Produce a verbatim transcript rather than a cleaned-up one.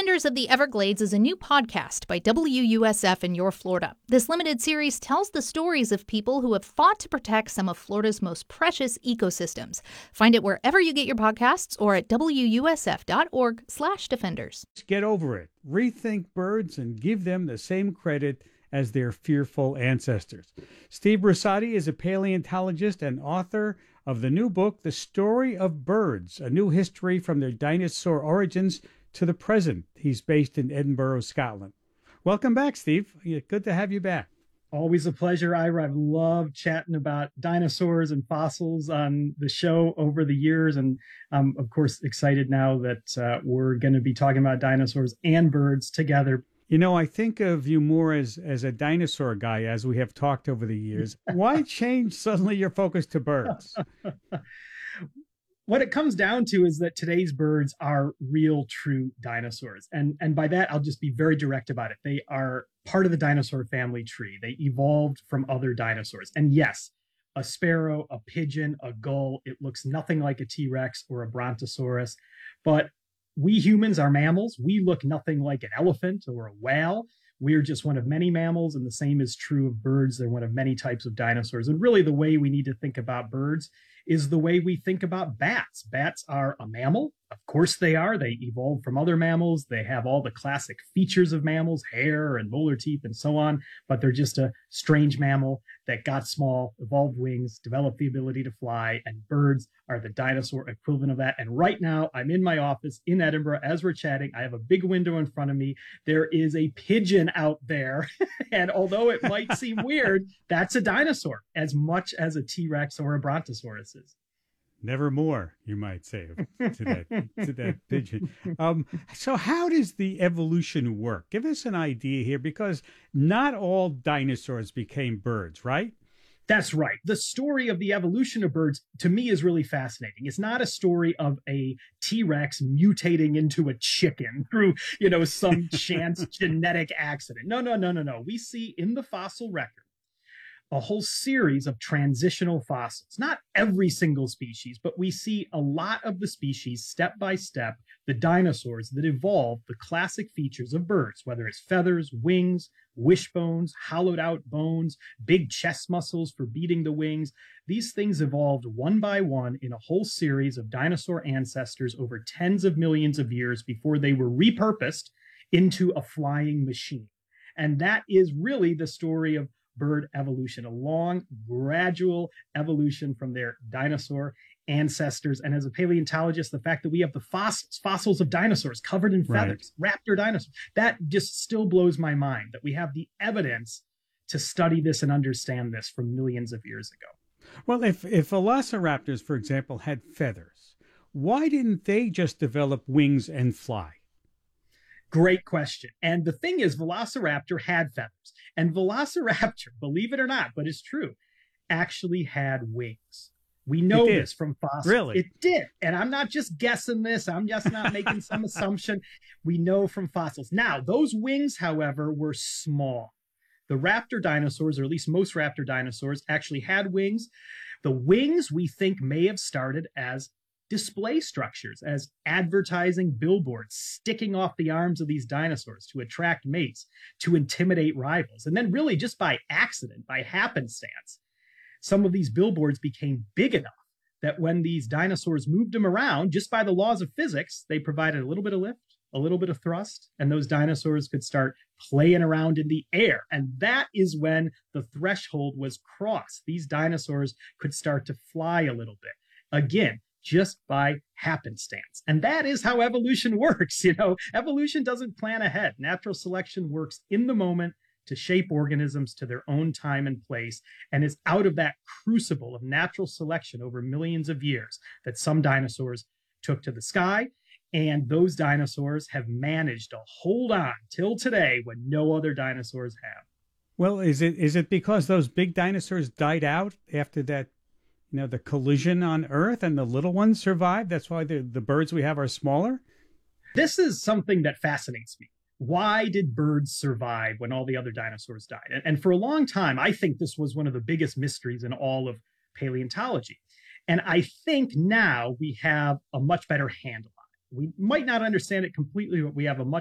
Defenders of the Everglades is a new podcast by W U S F in your Florida. This limited series tells the stories of people who have fought to protect some of Florida's most precious ecosystems. Find it wherever you get your podcasts or at W U S F dot org slash defenders. Get over it. Rethink birds and give them the same credit as their fearful ancestors. Steve Rosati is a paleontologist and author of the new book, The Story of Birds, a new history from their dinosaur origins to the present. He's based in Edinburgh, Scotland. Welcome back, Steve. Good to have you back. Always a pleasure, Ira. I've loved chatting about dinosaurs and fossils on the show over the years. And I'm, of course, excited now that uh, we're going to be talking about dinosaurs and birds together. You know, I think of you more as, as a dinosaur guy, as we have talked over the years. Why change suddenly your focus to birds? What it comes down to is that today's birds are real, true dinosaurs. And, and by that, I'll just be very direct about it. They are part of the dinosaur family tree. They evolved from other dinosaurs. And yes, a sparrow, a pigeon, a gull, it looks nothing like a T-Rex or a Brontosaurus. But we humans are mammals. We look nothing like an elephant or a whale. We're just one of many mammals, and the same is true of birds. They're one of many types of dinosaurs. And really, the way we need to think about birds is the way we think about bats. Bats are a mammal. Of course they are. They evolved from other mammals. They have all the classic features of mammals, hair and molar teeth and so on, but they're just a strange mammal that got small, evolved wings, developed the ability to fly, and birds are the dinosaur equivalent of that. And right now, I'm in my office in Edinburgh as we're chatting. I have a big window in front of me. There is a pigeon out there, and although it might seem weird, that's a dinosaur as much as a T-Rex or a Brontosaurus is. Nevermore, you might say, to that to that pigeon. Um, so how does the evolution work? Give us an idea here, because not all dinosaurs became birds, right? That's right. The story of the evolution of birds, to me, is really fascinating. It's not a story of a T-Rex mutating into a chicken through, you know, some chance genetic accident. No, no, no, no, no. We see in the fossil record a whole series of transitional fossils. Not every single species, but we see a lot of the species step by step, the dinosaurs that evolved the classic features of birds, whether it's feathers, wings, wishbones, hollowed out bones, big chest muscles for beating the wings. These things evolved one by one in a whole series of dinosaur ancestors over tens of millions of years before they were repurposed into a flying machine. And that is really the story of bird evolution, a long, gradual evolution from their dinosaur ancestors. And as a paleontologist, the fact that we have the fossils, fossils of dinosaurs covered in feathers, right. Raptor dinosaurs, that just still blows my mind that we have the evidence to study this and understand this from millions of years ago. Well, if, if velociraptors, for example, had feathers, why didn't they just develop wings and fly? Great question. And the thing is, Velociraptor had feathers. And Velociraptor, believe it or not, but it's true, actually had wings. We know this from fossils. Really? It did. And I'm not just guessing this. I'm just not making some assumption. We know from fossils. Now, those wings, however, were small. The raptor dinosaurs, or at least most raptor dinosaurs, actually had wings. The wings, we think, may have started as display structures, as advertising billboards sticking off the arms of these dinosaurs to attract mates, to intimidate rivals. And then really just by accident, by happenstance, some of these billboards became big enough that when these dinosaurs moved them around, just by the laws of physics, they provided a little bit of lift, a little bit of thrust, and those dinosaurs could start playing around in the air. And that is when the threshold was crossed. These dinosaurs could start to fly a little bit. Again, just by happenstance. And that is how evolution works. You know, evolution doesn't plan ahead. Natural selection works in the moment to shape organisms to their own time and place. And it's out of that crucible of natural selection over millions of years that some dinosaurs took to the sky. And those dinosaurs have managed to hold on till today when no other dinosaurs have. Well, is it is it because those big dinosaurs died out after that, you know, the collision on Earth, and the little ones survived? That's why the, the birds we have are smaller? This is something that fascinates me. Why did birds survive when all the other dinosaurs died? And, and for a long time, I think this was one of the biggest mysteries in all of paleontology. And I think now we have a much better handle on it. We might not understand it completely, but we have a much